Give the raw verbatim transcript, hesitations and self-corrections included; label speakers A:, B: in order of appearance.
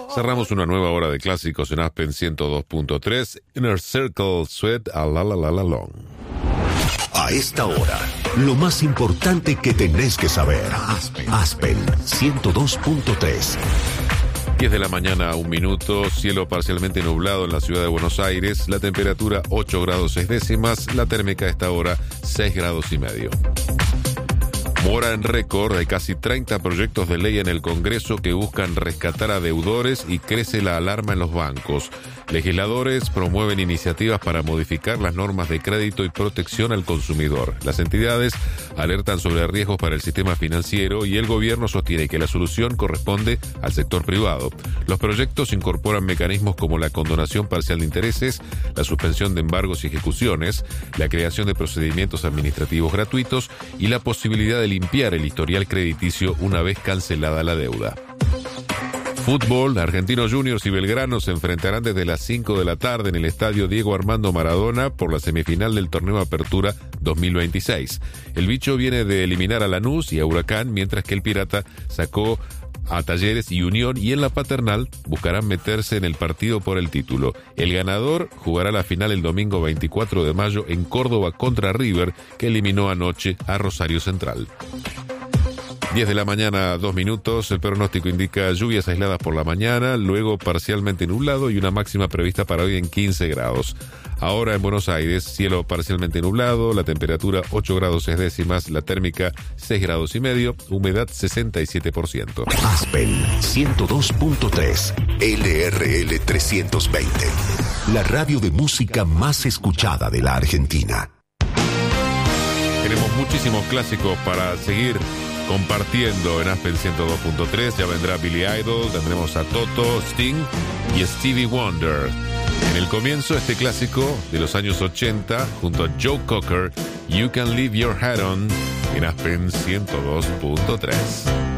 A: Cerramos una nueva hora de clásicos en Aspen ciento dos punto tres. Inner Circle, Sweat, a la la la la long.
B: A esta hora, lo más importante que tenés que saber. Aspen, Aspen ciento dos punto tres.
A: diez de la mañana, un minuto, cielo parcialmente nublado en la ciudad de Buenos Aires, la temperatura ocho grados seis décimas, la térmica a esta hora seis grados y medio. Mora en récord, hay casi treinta proyectos de ley en el Congreso que buscan rescatar a deudores y crece la alarma en los bancos. Legisladores promueven iniciativas para modificar las normas de crédito y protección al consumidor. Las entidades alertan sobre riesgos para el sistema financiero y el gobierno sostiene que la solución corresponde al sector privado. Los proyectos incorporan mecanismos como la condonación parcial de intereses, la suspensión de embargos y ejecuciones, la creación de procedimientos administrativos gratuitos y la posibilidad de limpiar el historial crediticio una vez cancelada la deuda. Fútbol, Argentinos Juniors y Belgrano se enfrentarán desde las cinco de la tarde en el estadio Diego Armando Maradona por la semifinal del torneo Apertura dos mil veintiséis. El bicho viene de eliminar a Lanús y a Huracán, mientras que el Pirata sacó a Talleres y Unión, y en la Paternal buscarán meterse en el partido por el título. El ganador jugará la final el domingo veinticuatro de mayo en Córdoba contra River, que eliminó anoche a Rosario Central. diez de la mañana, dos minutos. El pronóstico indica lluvias aisladas por la mañana, luego parcialmente nublado y una máxima prevista para hoy en quince grados. Ahora en Buenos Aires, cielo parcialmente nublado, la temperatura ocho grados seis décimas, la térmica seis grados y medio, humedad sesenta y siete por ciento.
B: Aspen ciento dos punto tres, L R L trescientos veinte, la radio de música más escuchada de la Argentina.
A: Tenemos muchísimos clásicos para seguir compartiendo en Aspen ciento dos punto tres. Ya vendrá Billy Idol, tendremos a Toto, Sting y Stevie Wonder. En el comienzo, este clásico de los años ochenta, junto a Joe Cocker, You Can Leave Your Hat On, en Aspen ciento dos punto tres.